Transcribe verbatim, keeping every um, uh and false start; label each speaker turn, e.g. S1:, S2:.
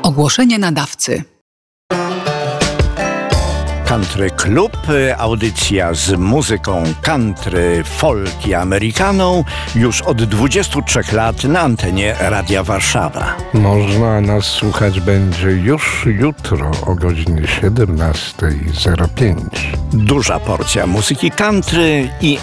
S1: Ogłoszenie nadawcy.
S2: Country Club, audycja z muzyką country, folk i amerykaną już od dwudziestu trzech lat na antenie Radia Warszawa.
S3: Można nas słuchać będzie już jutro o godzinie siedemnasta zero pięć.
S2: Duża porcja muzyki country i